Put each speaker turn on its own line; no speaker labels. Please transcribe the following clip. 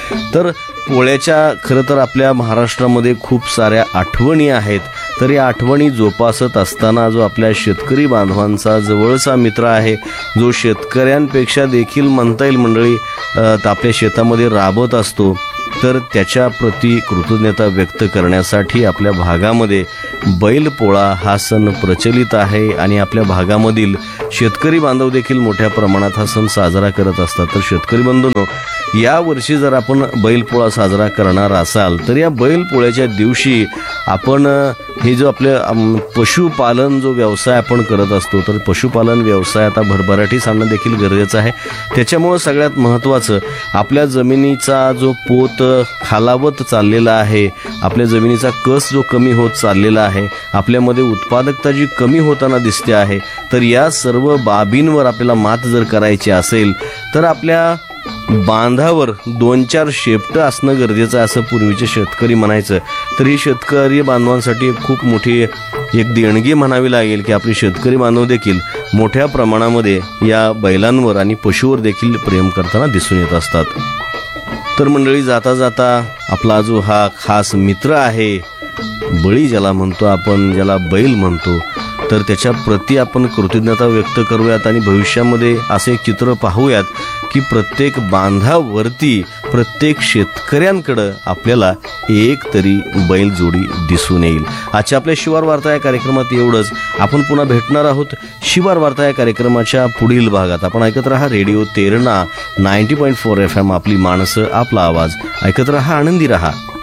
तर पोळ्याच्या खरं तर आपल्या महाराष्ट्रामध्ये खूप साऱ्या आठवणी आहेत. तर या आठवणी जोपासत असताना जो आपल्या शेतकरी बांधवांचा जवळचा मित्र आहे, जो शेतकऱ्यांपेक्षा देखील म्हणता येईल मंडळी आपल्या शेतामध्ये राबत असतो, तर त्याच्याप्रती कृतज्ञता व्यक्त करण्यासाठी आपल्या भागामध्ये बैलपोळा हा सण प्रचलित आहे आणि आपल्या भागामधील शेतकरी बांधव देखील मोठ्या प्रमाणात हा सण साजरा करत असतात. तर शेतकरी बंधूंनो, यावर्षी जर आपण बैलपोळा साजरा करणार असाल तर या बैलपोळ्याच्या दिवशी आपण हे जो आपलं पशुपालन जो व्यवसाय आपण करत असतो, तर पशुपालन व्यवसाय आता भरभराटीस आणणं देखील गरजेचं आहे. त्याच्यामुळं सगळ्यात महत्त्वाचं, आपल्या जमिनीचा जो पोत खालावत चाललेला आहे, आपल्या जमिनीचा कस जो कमी होत चाललेला आहे, आपल्यामध्ये उत्पादकता जी कमी होताना दिसते आहे, तर या सर्व बाबींवर आपल्याला मात जर करायची असेल तर आपल्या बांधावर 2-4 शेपटं असणं गरजेचं आहे, असं पूर्वीचे शेतकरी म्हणायचं. तर ही शेतकरी बांधवांसाठी खूप मोठी एक देणगी म्हणावी लागेल की आपले शेतकरी बांधव देखील मोठ्या प्रमाणामध्ये या बैलांवर आणि पशुवर देखील प्रेम करताना दिसून येत असतात. तर मंडळी, जाता जाता आपला जो हा खास मित्र आहे, बळी ज्याला म्हणतो आपण, ज्याला बैल म्हणतो, तर त्याच्या प्रती आपण कृतज्ञता व्यक्त करूयात आणि भविष्यामध्ये असे एक चित्र पाहूयात की प्रत्येक बांधावरती, प्रत्येक शेतकऱ्यांकडं आपल्याला एक तरी बैलजोडी दिसून येईल. आजच्या आपल्या शिवार वार्ता या कार्यक्रमात एवढंच. आपण पुन्हा भेटणार आहोत शिवार वार्ता या कार्यक्रमाच्या पुढील भागात. आपण ऐकत रहा रेडिओ तेरणा 90.4 FM, आपली माणसं आपला आवाज. ऐकत रहा, आनंदी रहा.